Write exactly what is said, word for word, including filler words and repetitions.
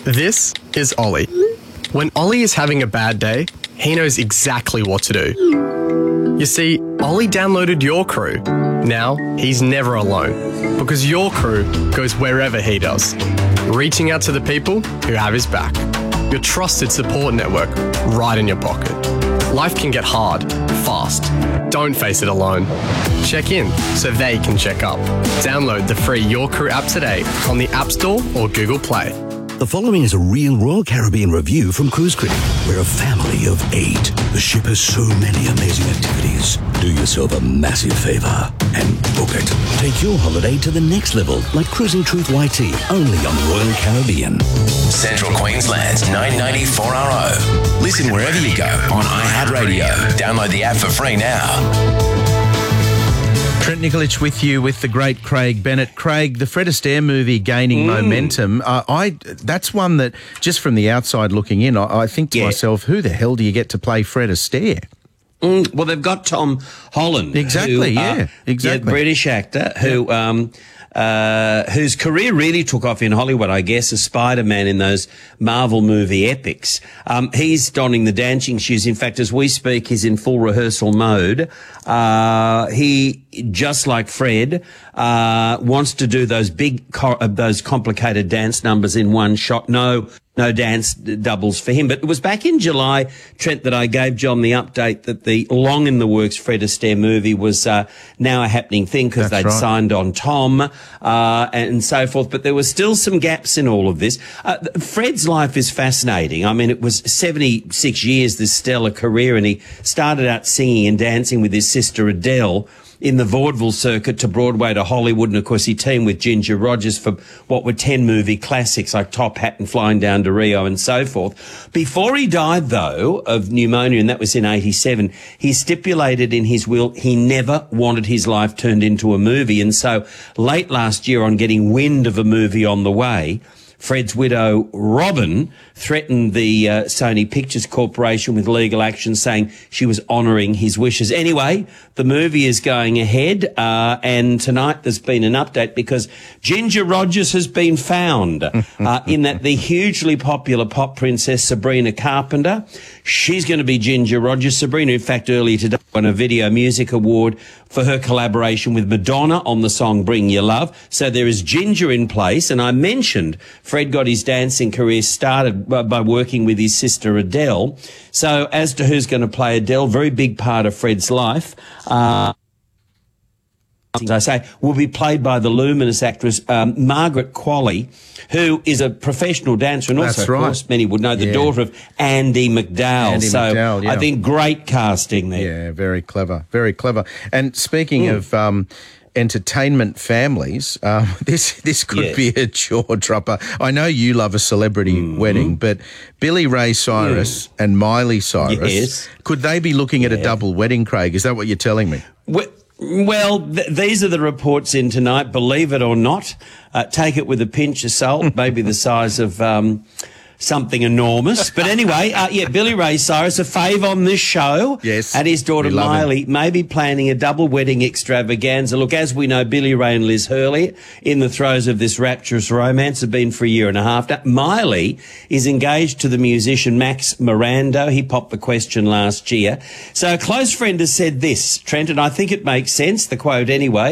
This is Ollie. When Ollie is having a bad day, he knows exactly what to do. You see, Ollie downloaded Your Crew. Now, he's never alone, because Your Crew goes wherever he does, reaching out to the people who have his back. Your trusted support network right in your pocket. Life can get hard, fast. Don't face it alone. Check in so they can check up. Download the free Your Crew app today on the App Store or Google Play. The following is a real Royal Caribbean review from Cruise Critic. We're a family of eight. The ship has so many amazing activities. Do yourself a massive favour and book it. Take your holiday to the next level, like Cruising Truth Y T, only on Royal Caribbean. Central Queensland's nine ninety-four R O. Listen wherever you go on iHeartRadio. Download the app for free now. Trent Nikolic with you with the great Craig Bennett. Craig, the Fred Astaire movie gaining mm. momentum. Uh, I that's one that, just from the outside looking in, I, I think to yeah. myself, who the hell do you get to play Fred Astaire? Mm, well, they've got Tom Holland. Exactly, who, yeah, uh, exactly. Yeah, British actor who... Yeah. Um, Uh, whose career really took off in Hollywood, I guess, as Spider-Man in those Marvel movie epics. Um, he's donning the dancing shoes. In fact, as we speak, he's in full rehearsal mode. Uh, he, just like Fred, uh, wants to do those big, co- uh, those complicated dance numbers in one shot. No, no dance doubles for him. But it was back in July, Trent, that I gave John the update that the long in the works Fred Astaire movie was, uh, now a happening thing because they'd right. signed on Tom, uh, and so forth. But there were still some gaps in all of this. Uh, Fred's life is fascinating. I mean, it was seventy-six years, this stellar career, and he started out singing and dancing with his sister Adele in the vaudeville circuit to Broadway to Hollywood. And, of course, he teamed with Ginger Rogers for what were ten movie classics like Top Hat and Flying Down to Rio and so forth. Before he died, though, of pneumonia, and that was in eighty-seven, he stipulated in his will he never wanted his life turned into a movie. And so late last year, on getting wind of a movie on the way, Fred's widow, Robin, threatened the uh, Sony Pictures Corporation with legal action, saying she was honouring his wishes. Anyway, the movie is going ahead, uh, and tonight there's been an update because Ginger Rogers has been found uh, in that the hugely popular pop princess Sabrina Carpenter, she's going to be Ginger Rogers. Sabrina, in fact, earlier today won a Video Music Award for her collaboration with Madonna on the song Bring Your Love. So there is Ginger in place, and I mentioned Fred got his dancing career started by, by working with his sister Adele. So as to who's going to play Adele, very big part of Fred's life, uh, as I say, will be played by the luminous actress um, Margaret Qualley, who is a professional dancer and also, That's of right. course, many would know, the yeah. daughter of Andy McDowell. Andy so McDowell, yeah. I think great casting there. Yeah, very clever, very clever. And speaking mm. of um, entertainment families, um, this this could yes. be a jaw dropper. I know you love a celebrity mm. wedding, but Billy Ray Cyrus mm. and Miley Cyrus, yes. could they be looking at yeah. a double wedding, Craig? Is that what you're telling me? Well, Well, th- these are the reports in tonight, believe it or not. Uh, take it with a pinch of salt, maybe the size of um, something enormous. But anyway, uh, yeah, Billy Ray Cyrus, a fave on this show. Yes. And his daughter Miley may be planning a double wedding extravaganza. Look, as we know, Billy Ray and Liz Hurley, in the throes of this rapturous romance, have been for a year and a half now. Miley is engaged to the musician Max Mirando. He popped the question last year. So a close friend has said this, Trent, and I think it makes sense, the quote anyway.